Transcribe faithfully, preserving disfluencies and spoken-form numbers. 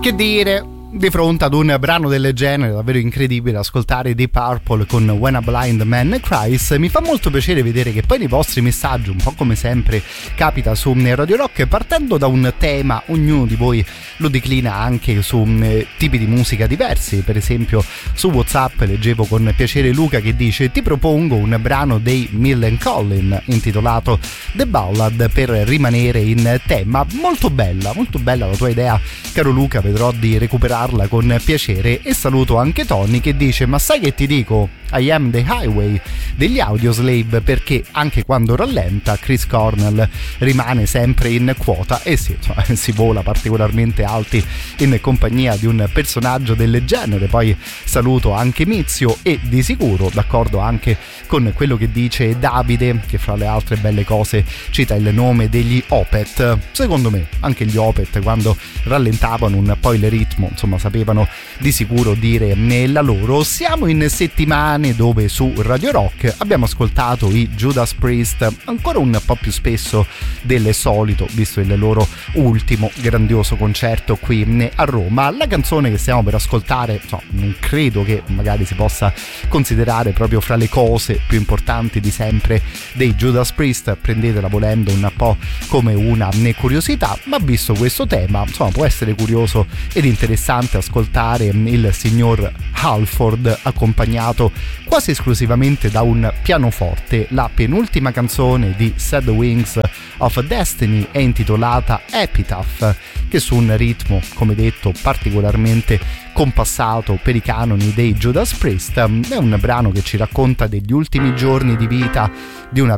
Che dire, di fronte ad un brano del genere davvero incredibile, ascoltare Deep Purple con When a Blind Man Cries. Mi fa molto piacere vedere che poi nei vostri messaggi, un po' come sempre capita su Radio Rock, partendo da un tema, ognuno di voi lo declina anche su eh, tipi di musica diversi. Per esempio su WhatsApp leggevo con piacere Luca che dice: ti propongo un brano dei Millencolin intitolato The Ballad per rimanere in tema. Molto bella, molto bella la tua idea, caro Luca, vedrò di recuperarla con piacere. E saluto anche Tony che dice: ma sai che ti dico? I Am the Highway degli Audioslave, perché anche quando rallenta Chris Cornell rimane sempre in quota. E sì, insomma, si vola particolarmente alti in compagnia di un personaggio del genere. Poi saluto anche Mizio e di sicuro d'accordo anche con quello che dice Davide, che fra le altre belle cose cita il nome degli Opeth. Secondo me anche gli Opeth, quando rallentavano un po' il ritmo, insomma, sapevano di sicuro dire la loro. Siamo in settimane dove su Radio Rock abbiamo ascoltato i Judas Priest ancora un po' più spesso del solito, visto il loro ultimo grandioso concerto qui a Roma. La canzone che stiamo per ascoltare, so, non credo che magari si possa considerare proprio fra le cose più importanti di sempre dei Judas Priest, prendetela volendo un po' come una curiosità, ma visto questo tema, insomma, può essere curioso ed interessante ascoltare il signor Halford accompagnato quasi esclusivamente da un pianoforte. La penultima canzone di Sad Wings of Destiny è intitolata Epitaph, che su un ritmo, come detto, particolarmente compassato per i canoni dei Judas Priest, è un brano che ci racconta degli ultimi giorni di vita di una